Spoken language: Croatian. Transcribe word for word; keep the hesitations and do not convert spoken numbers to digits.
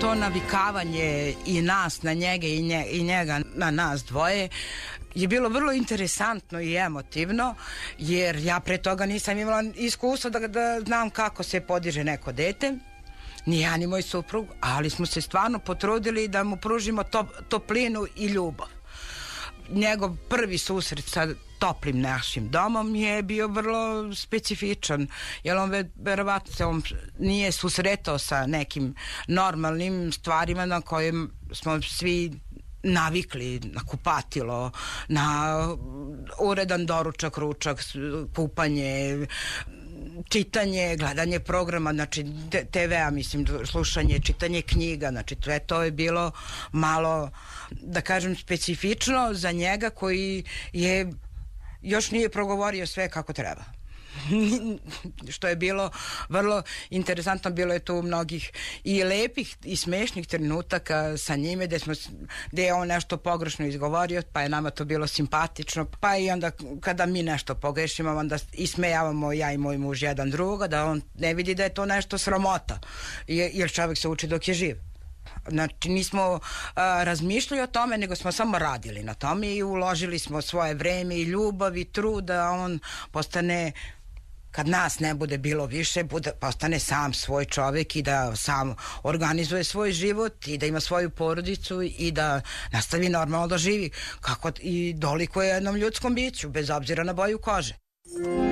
to navikavanje i nas na njega i, nje, i njega na nas dvoje je bilo vrlo interesantno i emotivno, jer ja pre toga nisam imala iskustva da, da znam kako se podiže neko dete, ni ja ni moj suprug, ali smo se stvarno potrudili da mu pružimo top, toplinu i ljubav. Njegov prvi susret sa toplim našim domom je bio vrlo specifičan, jer on verovatno se on nije susretao sa nekim normalnim stvarima na kojim smo svi navikli, na kupatilo, na uredan doručak, ručak, kupanje, čitanje, gledanje programa, znači te ve a, mislim, slušanje, čitanje knjiga, znači sve to je bilo malo, da kažem, specifično za njega koji je još nije progovorio sve kako treba. Što je bilo vrlo interesantno, bilo je tu mnogih i lepih i smešnih trenutaka sa njime gde, smo, gde je on nešto pogrešno izgovorio, pa je nama to bilo simpatično, pa i onda kada mi nešto pogrešimo, onda ismejavamo ja i moj muž jedan druga, da on ne vidi da je to nešto sramota, jer čovjek se uči dok je živ. Znači nismo a, razmišljali o tome, nego smo samo radili na tome i uložili smo svoje vreme i ljubav i trud da on postane, kad nas ne bude bilo više, bude, postane sam svoj čovjek i da sam organizuje svoj život i da ima svoju porodicu i da nastavi normalno da živi kako i dolikuje jednom ljudskom biću, bez obzira na boju kože.